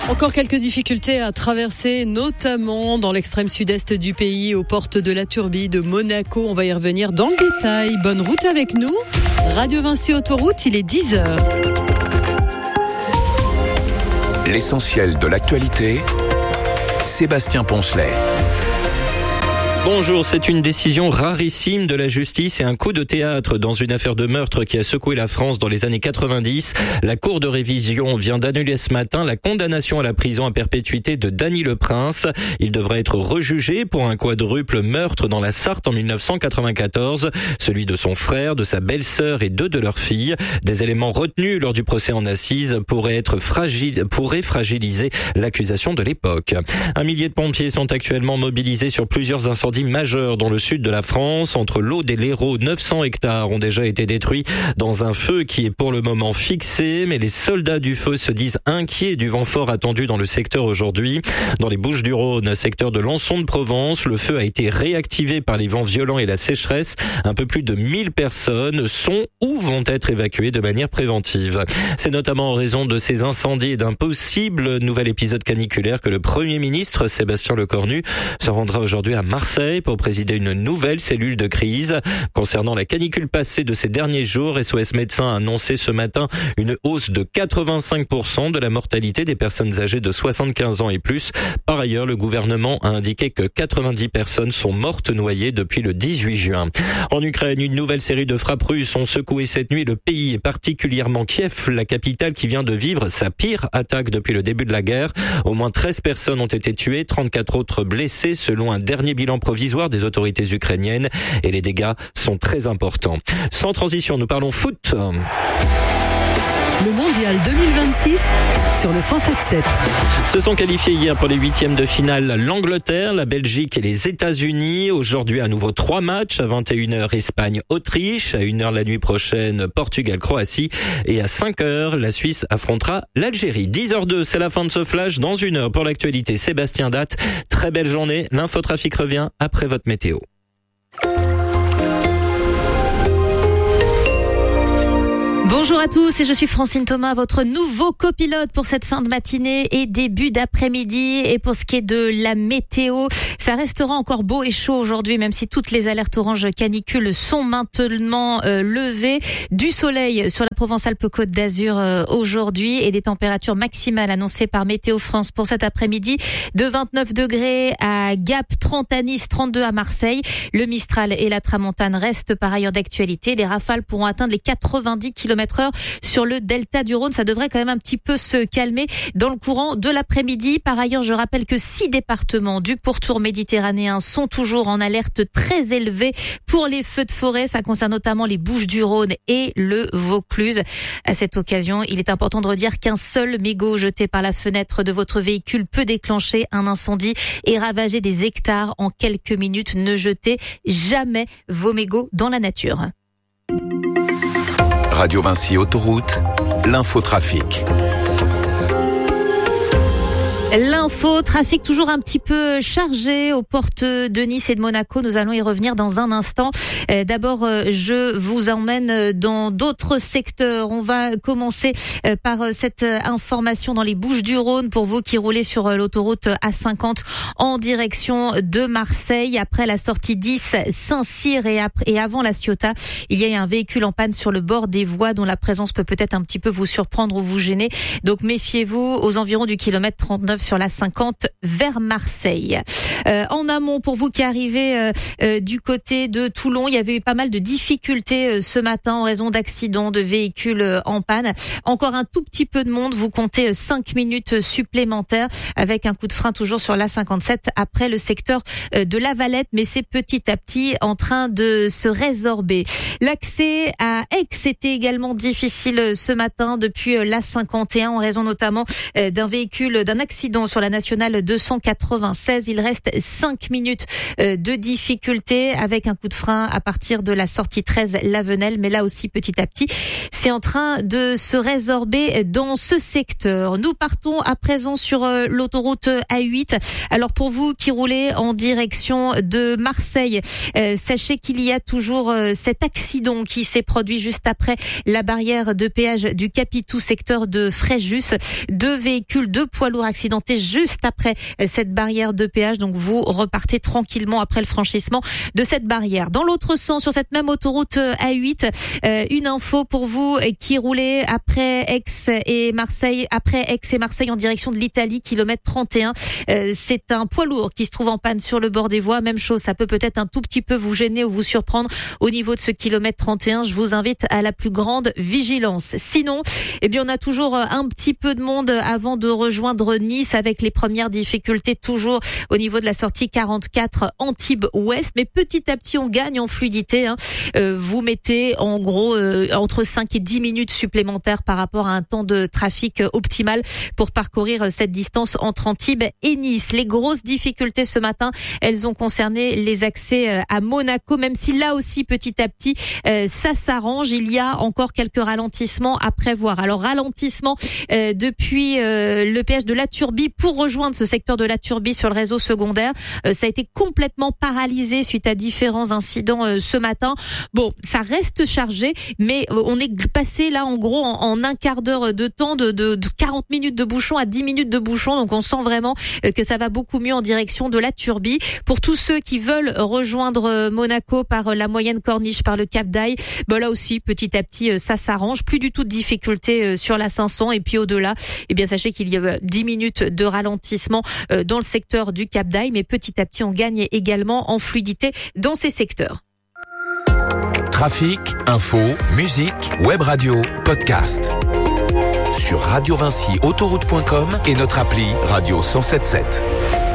Encore quelques difficultés à traverser, notamment dans l'extrême sud-est du pays, aux portes de la Turbie de Monaco. On va y revenir dans le détail. Bonne route avec nous. Radio Vinci Autoroute, il est 10h. L'essentiel de l'actualité, Sébastien Poncelet. Bonjour, c'est une décision rarissime de la justice et un coup de théâtre dans une affaire de meurtre qui a secoué la France dans les années 90. La Cour de révision vient d'annuler ce matin la condamnation à la prison à perpétuité de Dany Le Prince. Il devrait être rejugé pour un quadruple meurtre dans la Sarthe en 1994, celui de son frère, de sa belle-sœur et 2 de leurs filles. Des éléments retenus lors du procès en assises pourraient fragiliser l'accusation de l'époque. 1 millier de pompiers sont actuellement mobilisés sur plusieurs incendies majeurs dans le sud de la France. Entre l'Aude et l'Hérault, 900 hectares ont déjà été détruits dans un feu qui est pour le moment fixé, mais les soldats du feu se disent inquiets du vent fort attendu dans le secteur aujourd'hui. Dans les Bouches-du-Rhône, secteur de Lançon-de-Provence, le feu a été réactivé par les vents violents et la sécheresse. Un peu plus de 1000 personnes sont ou vont être évacuées de manière préventive. C'est notamment en raison de ces incendies et d'un possible nouvel épisode caniculaire que le Premier ministre Sébastien Lecornu se rendra aujourd'hui à Marseille pour présider une nouvelle cellule de crise. Concernant la canicule passée de ces derniers jours, SOS Médecins a annoncé ce matin une hausse de 85% de la mortalité des personnes âgées de 75 ans et plus. Par ailleurs, le gouvernement a indiqué que 90 personnes sont mortes noyées depuis le 18 juin. En Ukraine, une nouvelle série de frappes russes ont secoué cette nuit le pays et particulièrement Kiev, la capitale qui vient de vivre sa pire attaque depuis le début de la guerre. Au moins 13 personnes ont été tuées, 34 autres blessées selon un dernier bilan provisoire des autorités ukrainiennes et les dégâts sont très importants. Sans transition, nous parlons foot. Le mondial 2026 sur le 107.7. Se sont qualifiés hier pour les 8e de finale l'Angleterre, la Belgique et les États-Unis. Aujourd'hui, à nouveau 3 matchs. À 21h, Espagne-Autriche. À 1h la nuit prochaine, Portugal-Croatie. Et à 5h, la Suisse affrontera l'Algérie. 10h02, c'est la fin de ce flash. Dans 1 heure pour l'actualité, Sébastien Datte. Très belle journée. L'infotrafic revient après votre météo. Bonjour à tous et je suis Francine Thomas, votre nouveau copilote pour cette fin de matinée et début d'après-midi. Et pour ce qui est de la météo, ça restera encore beau et chaud aujourd'hui, même si toutes les alertes orange canicule sont maintenant levées. Du soleil sur la Provence-Alpes-Côte d'Azur aujourd'hui et des températures maximales annoncées par Météo France pour cet après-midi de 29 degrés à Gap, 30 à Nice, 32 à Marseille. Le Mistral et la Tramontane restent par ailleurs d'actualité. Les rafales pourront atteindre les 90 km/h sur le delta du Rhône. Ça devrait quand même un petit peu se calmer dans le courant de l'après-midi. Par ailleurs, je rappelle que 6 départements du pourtour méditerranéen sont toujours en alerte très élevée pour les feux de forêt. Ça concerne notamment les Bouches-du-Rhône et le Vaucluse. À cette occasion, il est important de redire qu'un seul mégot jeté par la fenêtre de votre véhicule peut déclencher un incendie et ravager des hectares en quelques minutes. Ne jetez jamais vos mégots dans la nature. Radio Vinci Autoroute, l'infotrafic. L'info, trafic toujours un petit peu chargé aux portes de Nice et de Monaco. Nous allons y revenir dans un instant. D'abord, je vous emmène dans d'autres secteurs. On va commencer par cette information dans les Bouches-du-Rhône pour vous qui roulez sur l'autoroute A50 en direction de Marseille. Après la sortie 10 Saint-Cyr et avant la Ciotat, il y a un véhicule en panne sur le bord des voies dont la présence peut peut-être un petit peu vous surprendre ou vous gêner. Donc méfiez-vous aux environs du kilomètre 39 sur la 50 vers Marseille. En amont, pour vous qui arrivez du côté de Toulon, il y avait eu pas mal de difficultés ce matin en raison d'accidents de véhicules en panne. Encore un tout petit peu de monde, vous comptez 5 minutes supplémentaires avec un coup de frein toujours sur la 57 après le secteur de la Valette, mais c'est petit à petit en train de se résorber. L'accès à Aix était également difficile ce matin depuis la 51 en raison notamment d'un accident accident sur la nationale 296. Il reste 5 minutes de difficulté avec un coup de frein à partir de la sortie 13 Lavenel. Mais là aussi, petit à petit, c'est en train de se résorber dans ce secteur. Nous partons à présent sur l'autoroute A8. Alors pour vous qui roulez en direction de Marseille, sachez qu'il y a toujours cet accident qui s'est produit juste après la barrière de péage du Capitou, secteur de Fréjus. 2 véhicules, 2 poids lourds accidentés juste après cette barrière de péage. Donc vous repartez tranquillement après le franchissement de cette barrière. Dans l'autre sens, sur cette même autoroute A8, une info pour vous qui roulez après Aix et Marseille en direction de l'Italie, kilomètre 31. C'est un poids lourd qui se trouve en panne sur le bord des voies. Même chose, ça peut peut-être un tout petit peu vous gêner ou vous surprendre au niveau de ce kilomètre 31. Je vous invite à la plus grande vigilance. Sinon, on a toujours un petit peu de monde avant de rejoindre Nice, avec les premières difficultés toujours au niveau de la sortie 44 Antibes-Ouest. Mais petit à petit, on gagne en fluidité. Vous mettez en gros entre 5 et 10 minutes supplémentaires par rapport à un temps de trafic optimal pour parcourir cette distance entre Antibes et Nice. Les grosses difficultés ce matin, elles ont concerné les accès à Monaco, même si là aussi petit à petit ça s'arrange. Il y a encore quelques ralentissements à prévoir. Alors ralentissement depuis le péage de la Turbie pour rejoindre ce secteur de la Turbie sur le réseau secondaire. Ça a été complètement paralysé suite à différents incidents ce matin. Bon, ça reste chargé, mais on est passé là en gros en un quart d'heure de temps de 40 minutes de bouchon à 10 minutes de bouchon. Donc on sent vraiment que ça va beaucoup mieux en direction de la Turbie. Pour tous ceux qui veulent rejoindre Monaco par la moyenne corniche, par le Cap d'Aille, là aussi petit à petit ça s'arrange. Plus du tout de difficultés sur la 500, et puis au-delà, sachez qu'il y a 10 minutes de ralentissement dans le secteur du Cap d'Aille, mais petit à petit on gagne également en fluidité dans ces secteurs. Trafic, info, musique, web radio, podcast. Sur Radio Vinci, autoroute.com et notre appli Radio 107.7.